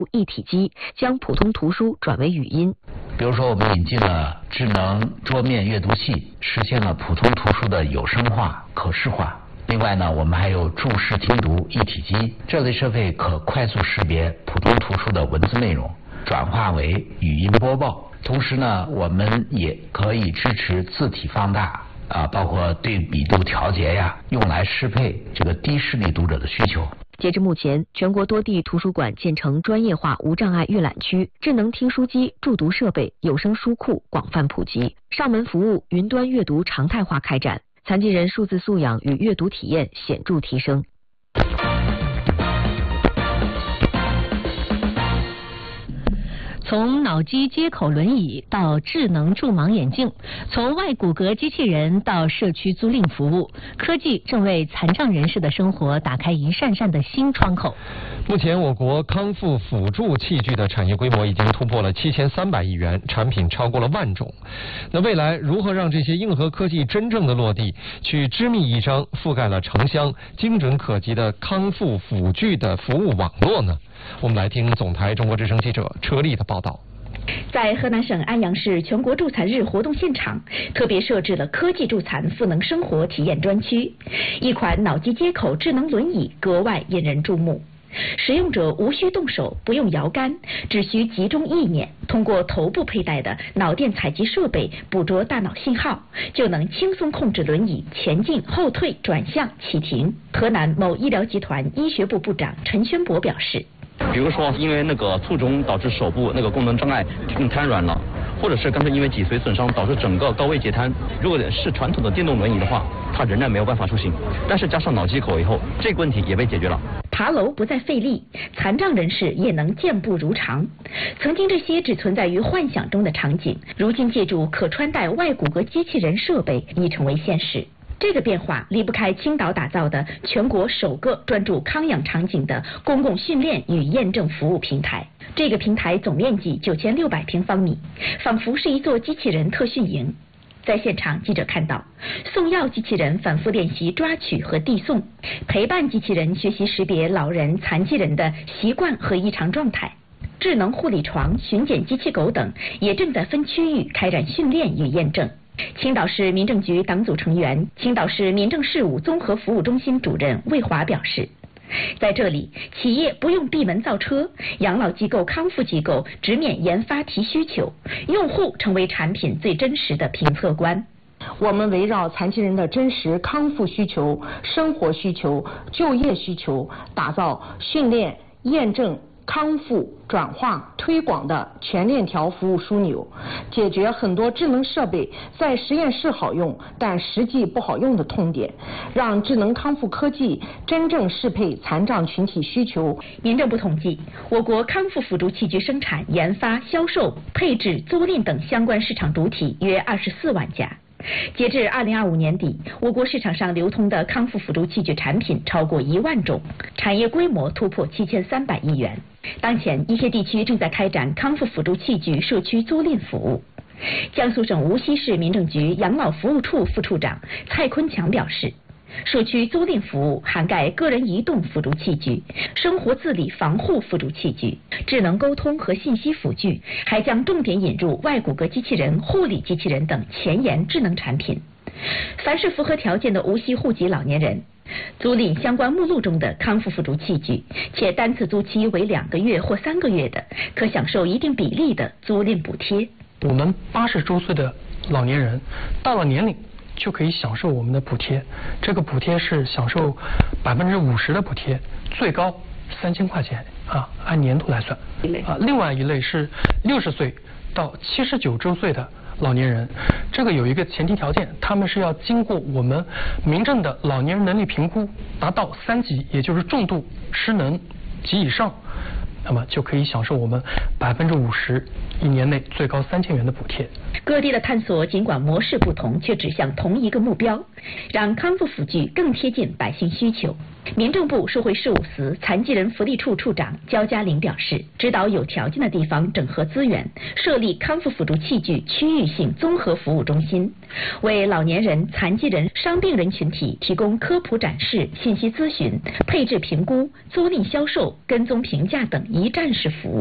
一体机，将普通图书转为语音。 比如说，我们引进了智能桌面阅读器，实现了普通图书的有声化、可视化。另外呢，我们还有注释听读一体机，这类设备可快速识别普通图书的文字内容，转化为语音播报。同时呢，我们也可以支持字体放大包括对比度调节呀，用来适配这个低视力读者的需求。 截至目前，全国多地图书馆建成专业化无障碍阅览区，智能听书机、助读设备、有声书库广泛普及，上门服务、云端阅读常态化开展，残疾人数字素养与阅读体验显著提升。 从脑机接口轮椅到智能助盲眼镜，从外骨骼机器人到社区租赁服务，科技正为残障人士的生活打开一扇扇的新窗口。 目前，我国康复辅助器具的产业规模已经突破了7300亿元，产品超过了10000种。那未来如何让这些硬核科技真正的落地，去织密一张覆盖了城乡、精准可及的康复辅具的服务网络呢？我们来听总台中国之声记者车丽的报道。 在河南省安阳市全国助残日活动现场，特别设置了科技助残赋能生活体验专区，一款脑机接口智能轮椅格外引人注目。使用者无需动手，不用摇杆，只需集中意念，通过头部佩戴的脑电采集设备捕捉大脑信号，就能轻松控制轮椅前进、后退、转向、启停。河南某医疗集团医学部部长陈宣博表示， 比如说因为卒中导致手部功能障碍瘫软了，或者是干脆因为脊髓损伤导致整个高位截瘫，如果是传统的电动轮椅的话，它仍然没有办法出行。但是加上脑机口以后，这个问题也被解决了。 爬楼不再费力，残障人士也能健步如常。曾经这些只存在于幻想中的场景，如今借助可穿戴外骨骼机器人设备已成为现实。这个变化离不开青岛打造的全国首个专注康养场景的公共训练与验证服务平台。这个平台总面积9600平方米，仿佛是一座机器人特训营。在现场，记者看到送药机器人反复练习抓取和递送，陪伴机器人学习识别老人、残疾人的习惯和异常状态。智能护理床、巡检机器狗等也正在分区域开展训练与验证。青岛市民政局党组成员、青岛市民政事务综合服务中心主任魏华表示，在这里，企业不用闭门造车，养老机构、康复机构直面研发提需求，用户成为产品最真实的评测官。 我们围绕残疾人的真实康复需求、生活需求、就业需求，打造训练、验证、康复、转化、推广的全链条服务枢纽，解决很多智能设备在实验室好用，但实际不好用的痛点，让智能康复科技真正适配残障群体需求。 民政部统计，我国康复辅助器具生产、研发、销售、配置、租赁等相关市场主体约24万家。截至2025年底，我国市场上流通的康复辅助器具产品超过1万种，产业规模突破7300亿元。当前，一些地区正在开展康复辅助器具社区租赁服务。江苏省无锡市民政局养老服务处副处长蔡坤强表示，社区租赁服务涵盖个人移动辅助器具、生活自理防护辅助器具、智能沟通和信息辅具，还将重点引入外骨骼机器人、护理机器人等前沿智能产品。凡是符合条件的无锡户籍老年人，租赁相关目录中的康复辅助器具，且单次租期为2个月或3个月的，可享受一定比例的租赁补贴。 我们80周岁的老年人到了年龄就可以享受我们的补贴，这个补贴是享受50%的补贴，最高3000块钱按年度来算。另外一类是60岁到79周岁的老年人，这个有一个前提条件，他们是要经过我们民政的老年人能力评估，达到3级，也就是重度失能及以上，那么就可以享受我们50%，一年内最高3000元的补贴。 各地的探索尽管模式不同，却指向同一个目标，让康复辅具更贴近百姓需求。 民政部社会事务司残疾人福利处处长焦嘉玲表示，指导有条件的地方整合资源，设立康复辅助器具区域性综合服务中心，为老年人、残疾人、伤病人群体提供科普展示、信息咨询、配置评估、租赁销售、跟踪评价等一站式服务。